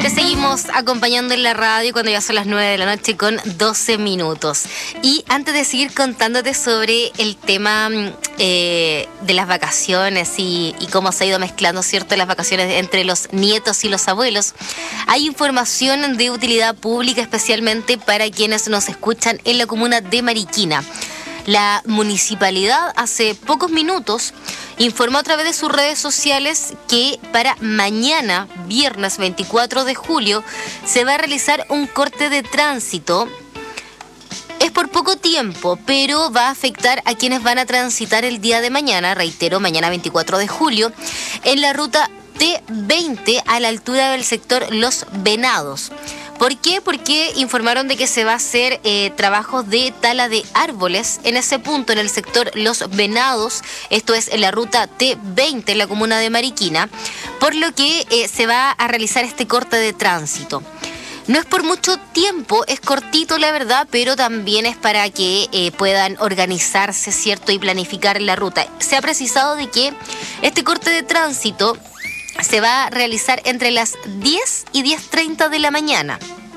Te seguimos acompañando en la radio cuando ya son las 9 de la noche con 12 minutos. Y antes de seguir contándote sobre el tema de las vacaciones y cómo se ha ido mezclando, ¿cierto?, las vacaciones entre los nietos y los abuelos, hay información de utilidad pública especialmente para quienes nos escuchan en la comuna de Mariquina. La municipalidad hace pocos minutos informó a través de sus redes sociales que para mañana, viernes 24 de julio, se va a realizar un corte de tránsito. Es por poco tiempo, pero va a afectar a quienes van a transitar el día de mañana, reitero, mañana 24 de julio, en la ruta T20 a la altura del sector Los Venados. ¿Por qué? Porque informaron de que se va a hacer trabajos de tala de árboles en ese punto, en el sector Los Venados, esto es en la ruta T20 en la comuna de Mariquina, por lo que se va a realizar este corte de tránsito. No es por mucho tiempo, es cortito la verdad, pero también es para que puedan organizarse, ¿cierto?, y planificar la ruta. Se ha precisado de que este corte de tránsito se va a realizar entre las 10 y 10:30 de la mañana.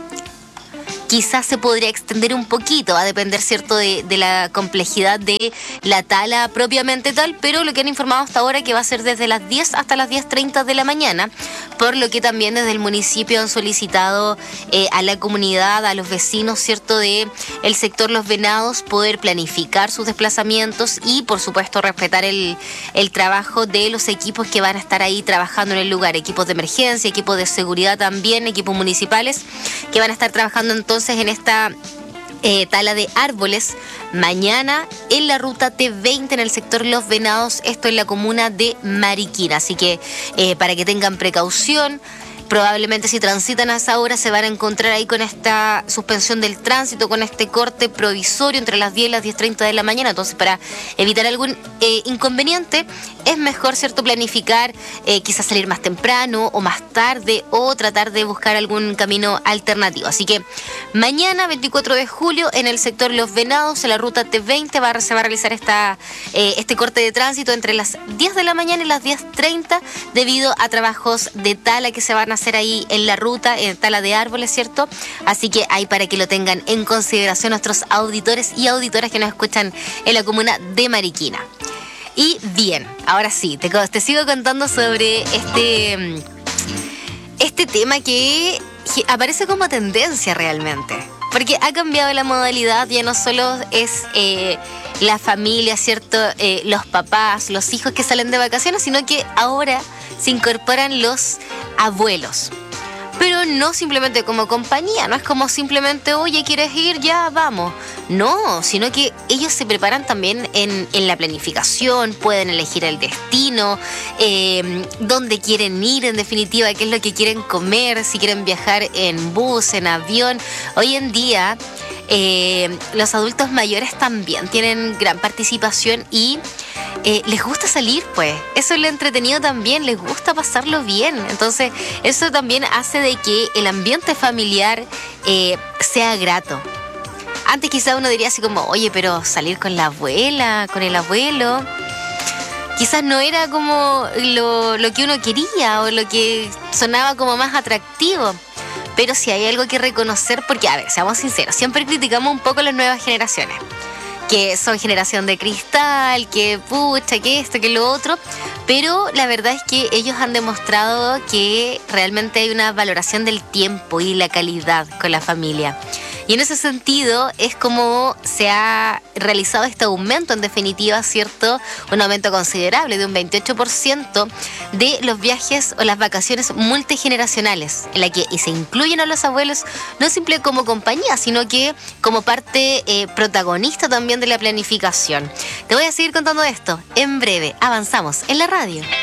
Quizás se podría extender un poquito, va a depender, ¿cierto?, de la complejidad de la tala propiamente tal, pero lo que han informado hasta ahora que va a ser desde las 10 hasta las 10:30 de la mañana, por lo que también desde el municipio han solicitado a la comunidad, a los vecinos, ¿cierto?, de el sector Los Venados, poder planificar sus desplazamientos y, por supuesto, respetar el trabajo de los equipos que van a estar ahí trabajando en el lugar, equipos de emergencia, equipos de seguridad también, equipos municipales, que van a estar trabajando entonces en esta tala de árboles mañana en la ruta T20 en el sector Los Venados, esto en la comuna de Mariquina. Así que para que tengan precaución, probablemente si transitan a esa hora se van a encontrar ahí con esta suspensión del tránsito, con este corte provisorio entre las 10 y las 10:30 de la mañana. Entonces, para evitar algún inconveniente, es mejor, ¿cierto?, planificar, quizás salir más temprano o más tarde, o tratar de buscar algún camino alternativo. Así que mañana, 24 de julio, en el sector Los Venados, en la ruta T20, se va a realizar este corte de tránsito entre las 10 de la mañana y las 10:30 debido a trabajos de tala que se van a hacer ahí en la ruta, en tala de árboles, ¿cierto? Así que ahí para que lo tengan en consideración nuestros auditores y auditoras que nos escuchan en la comuna de Mariquina. Y bien, ahora sí, te sigo contando sobre este tema que aparece como tendencia realmente. Porque ha cambiado la modalidad, ya no solo es la familia, ¿cierto?, los papás, los hijos que salen de vacaciones, sino que ahora se incorporan los abuelos. Pero no simplemente como compañía, no es como simplemente, oye, ¿quieres ir? Ya, vamos. No, sino que ellos se preparan también en la planificación, pueden elegir el destino, dónde quieren ir en definitiva, qué es lo que quieren comer, si quieren viajar en bus, en avión. Hoy en día los adultos mayores también tienen gran participación y les gusta salir, pues. Eso es lo entretenido también, les gusta pasarlo bien. Entonces, eso también hace de que el ambiente familiar sea grato. Antes quizá uno diría así como, oye, pero salir con la abuela, con el abuelo, quizás no era como lo que uno quería o lo que sonaba como más atractivo. Pero sí hay algo que reconocer, porque, a ver, seamos sinceros, siempre criticamos un poco a las nuevas generaciones, que son generación de cristal, que pucha, que esto, que lo otro, pero la verdad es que ellos han demostrado que realmente hay una valoración del tiempo y la calidad con la familia. Y en ese sentido es como se ha realizado este aumento, en definitiva, ¿cierto? Un aumento considerable de un 28% de los viajes o las vacaciones multigeneracionales, en la que se incluyen a los abuelos no simple como compañía, sino que como parte protagonista también de la planificación. Te voy a seguir contando esto en breve. Avanzamos en la radio.